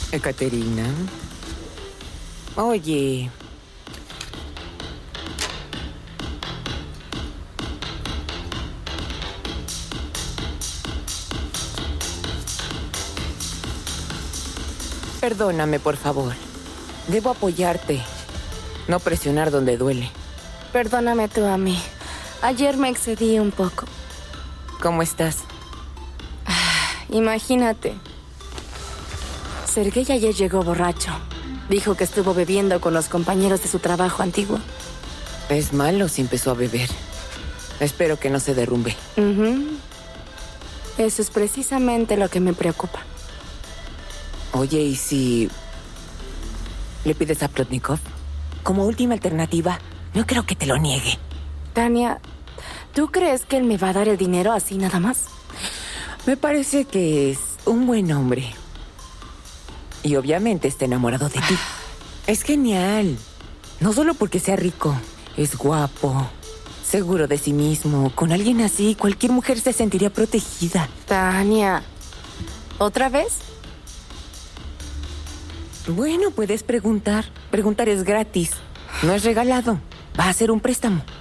Ekaterina. Oye. Perdóname, por favor. Debo apoyarte. No presionar donde duele. Perdóname tú a mí. Ayer me excedí un poco. ¿Cómo estás? Imagínate. Sergei ayer llegó borracho. Dijo que estuvo bebiendo con los compañeros de su trabajo antiguo. Es malo si empezó a beber. Espero que no se derrumbe. Eso es precisamente lo que me preocupa. Oye, ¿y si le pides a Plotnikov? Como última alternativa, no creo que te lo niegue. Tania, ¿tú crees que él me va a dar el dinero así nada más? Me parece que es un buen hombre. Y obviamente está enamorado de ti. Es genial. No solo porque sea rico. Es guapo, seguro de sí mismo. Con alguien así, cualquier mujer se sentiría protegida. Tania, ¿otra vez? Bueno, puedes preguntar. Preguntar es gratis. No es regalado. Va a ser un préstamo.